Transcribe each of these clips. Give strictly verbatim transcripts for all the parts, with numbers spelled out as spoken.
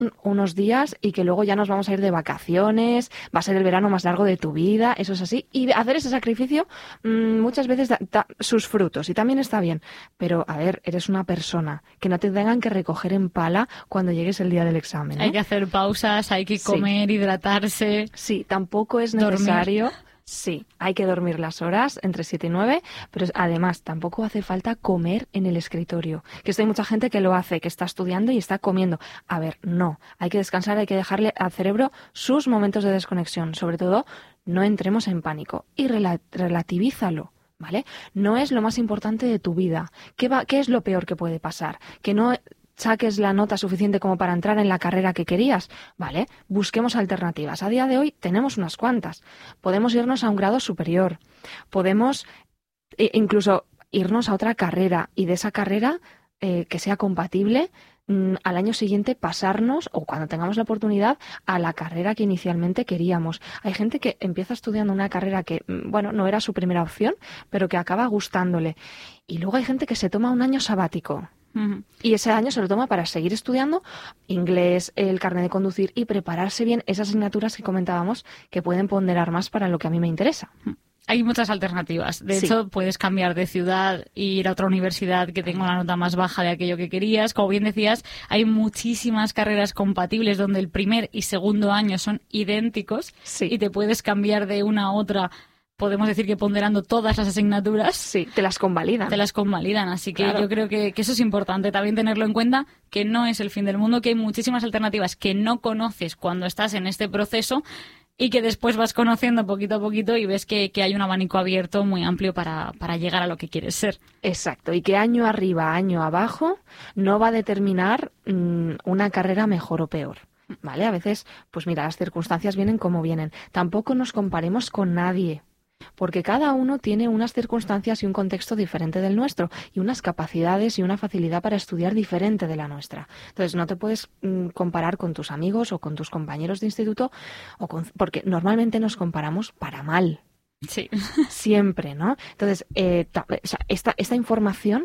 unos días y que luego ya nos vamos a ir de vacaciones, va a ser el verano más largo de tu vida, eso es así. Y hacer ese sacrificio mmm, muchas veces da, da sus frutos y también está bien. Pero, a ver, eres una persona, que no te tengan que recoger en pala cuando llegues el día del examen, ¿no? Hay que hacer pausas, hay que comer, sí. hidratarse. Sí, tampoco es necesario... Dormir. Sí, hay que dormir las horas entre siete y nueve, pero además tampoco hace falta comer en el escritorio. Que esto hay mucha gente que lo hace, que está estudiando y está comiendo. A ver, no, hay que descansar, hay que dejarle al cerebro sus momentos de desconexión. Sobre todo, no entremos en pánico y rela- relativízalo, ¿vale? No es lo más importante de tu vida. ¿Qué va, qué es lo peor que puede pasar? Que no saques la nota suficiente como para entrar en la carrera que querías, ¿vale? Busquemos alternativas. A día de hoy tenemos unas cuantas. Podemos irnos a un grado superior, podemos eh, incluso irnos a otra carrera y de esa carrera eh, que sea compatible mmm, al año siguiente pasarnos, o cuando tengamos la oportunidad, a la carrera que inicialmente queríamos. Hay gente que empieza estudiando una carrera que, bueno, no era su primera opción, pero que acaba gustándole. Y luego hay gente que se toma un año sabático. Uh-huh. Y ese año se lo toma para seguir estudiando inglés, el carnet de conducir y prepararse bien esas asignaturas que comentábamos que pueden ponderar más para lo que a mí me interesa. Hay muchas alternativas. De sí. hecho, puedes cambiar de ciudad e ir a otra universidad que tenga una nota más baja de aquello que querías. Como bien decías, hay muchísimas carreras compatibles donde el primer y segundo año son idénticos sí. y te puedes cambiar de una a otra. Podemos decir que ponderando todas las asignaturas. Sí, te las convalidan. Te las convalidan, así que claro. yo creo que, que eso es importante también tenerlo en cuenta, que no es el fin del mundo, que hay muchísimas alternativas que no conoces cuando estás en este proceso y que después vas conociendo poquito a poquito y ves que, que hay un abanico abierto muy amplio para, para llegar a lo que quieres ser. Exacto, y que año arriba, año abajo no va a determinar mmm, una carrera mejor o peor. ¿Vale? A veces, pues mira, las circunstancias vienen como vienen. Tampoco nos comparemos con nadie, porque cada uno tiene unas circunstancias y un contexto diferente del nuestro y unas capacidades y una facilidad para estudiar diferente de la nuestra. Entonces no te puedes mm, comparar con tus amigos o con tus compañeros de instituto, o con, porque normalmente nos comparamos para mal. Sí. Siempre, ¿no? Entonces, eh, ta, o sea, esta, esta información,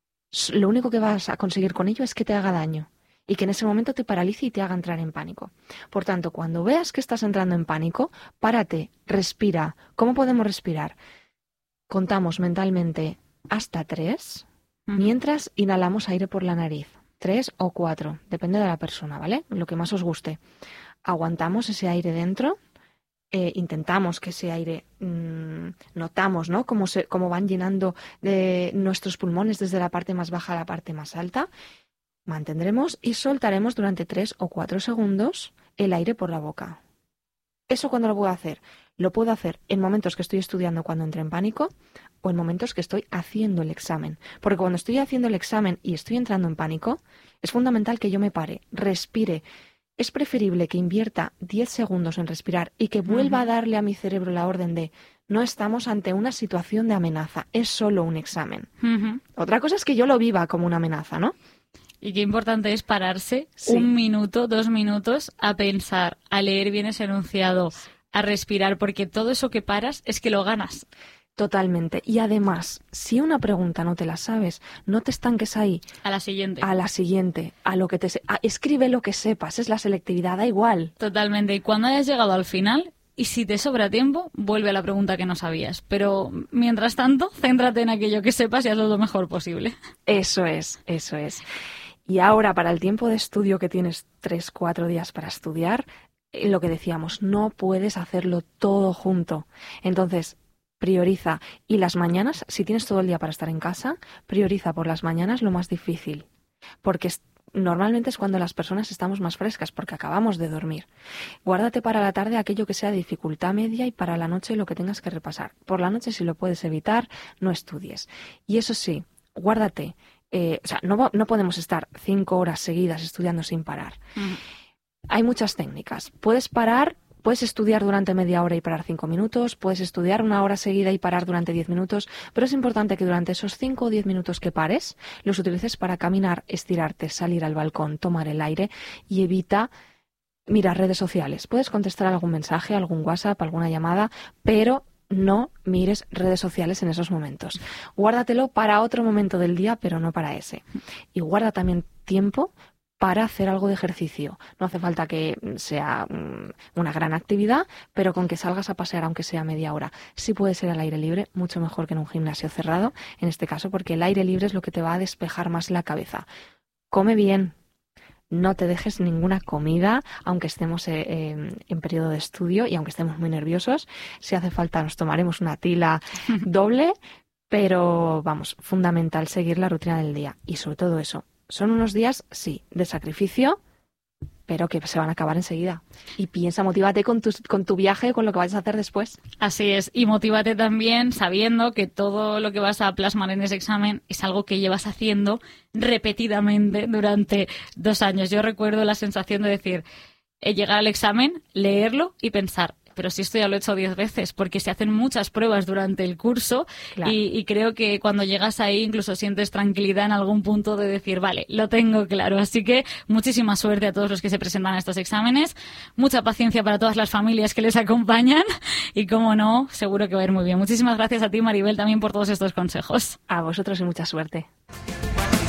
lo único que vas a conseguir con ello es que te haga daño y que en ese momento te paralice y te haga entrar en pánico. Por tanto, cuando veas que estás entrando en pánico, párate, respira. ¿Cómo podemos respirar? Contamos mentalmente hasta tres, uh-huh. mientras inhalamos aire por la nariz. Tres o cuatro, depende de la persona, ¿vale? Lo que más os guste. Aguantamos ese aire dentro, eh, intentamos que ese aire, mmm, notamos, ¿no? Cómo, se, cómo van llenando de nuestros pulmones desde la parte más baja a la parte más alta. Mantendremos y soltaremos durante tres o cuatro segundos el aire por la boca. ¿Eso cuándo lo puedo hacer? Lo puedo hacer en momentos que estoy estudiando cuando entre en pánico o en momentos que estoy haciendo el examen. Porque cuando estoy haciendo el examen y estoy entrando en pánico, es fundamental que yo me pare, respire. Es preferible que invierta diez segundos en respirar y que vuelva uh-huh. a darle a mi cerebro la orden de no estamos ante una situación de amenaza, es solo un examen. Uh-huh. Otra cosa es que yo lo viva como una amenaza, ¿no? Y qué importante es pararse sí. un minuto, dos minutos a pensar, a leer bien ese enunciado, a respirar, porque todo eso que paras es que lo ganas. Totalmente. Y además, si una pregunta no te la sabes, no te estanques ahí. A la siguiente. A la siguiente. A lo que te se- a, escribe lo que sepas. Es la selectividad, da igual. Totalmente. Y cuando hayas llegado al final, y si te sobra tiempo, vuelve a la pregunta que no sabías. Pero mientras tanto, céntrate en aquello que sepas y hazlo lo mejor posible. Eso es, eso es. Y ahora, para el tiempo de estudio que tienes tres, cuatro días para estudiar, eh, lo que decíamos, no puedes hacerlo todo junto. Entonces, prioriza. Y las mañanas, si tienes todo el día para estar en casa, prioriza por las mañanas lo más difícil. Porque es, normalmente es cuando las personas estamos más frescas, porque acabamos de dormir. Guárdate para la tarde aquello que sea de dificultad media y para la noche lo que tengas que repasar. Por la noche, si lo puedes evitar, no estudies. Y eso sí, guárdate. Eh, o sea, no, no podemos estar cinco horas seguidas estudiando sin parar. Uh-huh. Hay muchas técnicas. Puedes parar, puedes estudiar durante media hora y parar cinco minutos, puedes estudiar una hora seguida y parar durante diez minutos, pero es importante que durante esos cinco o diez minutos que pares, los utilices para caminar, estirarte, salir al balcón, tomar el aire y evita mirar redes sociales. Puedes contestar algún mensaje, algún WhatsApp, alguna llamada, pero no mires redes sociales en esos momentos. Guárdatelo para otro momento del día, pero no para ese. Y guarda también tiempo para hacer algo de ejercicio. No hace falta que sea una gran actividad, pero con que salgas a pasear, aunque sea media hora. Sí puede ser al aire libre, mucho mejor que en un gimnasio cerrado, en este caso, porque el aire libre es lo que te va a despejar más la cabeza. Come bien. No te dejes ninguna comida, aunque estemos eh, eh, en periodo de estudio y aunque estemos muy nerviosos. Si hace falta nos tomaremos una tila doble, pero vamos, fundamental seguir la rutina del día. Y sobre todo eso, son unos días, sí, de sacrificio, pero que se van a acabar enseguida. Y piensa, motívate con tu, con tu viaje, con lo que vayas a hacer después. Así es, y motívate también sabiendo que todo lo que vas a plasmar en ese examen es algo que llevas haciendo repetidamente durante dos años. Yo recuerdo la sensación de decir, eh, llegar al examen, leerlo y pensar, pero si esto ya lo he hecho diez veces, porque se hacen muchas pruebas durante el curso, claro. y, y creo que cuando llegas ahí incluso sientes tranquilidad en algún punto de decir, vale, lo tengo claro. Así que muchísima suerte a todos los que se presentan a estos exámenes, mucha paciencia para todas las familias que les acompañan y, como no, seguro que va a ir muy bien. Muchísimas gracias a ti, Maribel, también por todos estos consejos. A vosotros y mucha suerte.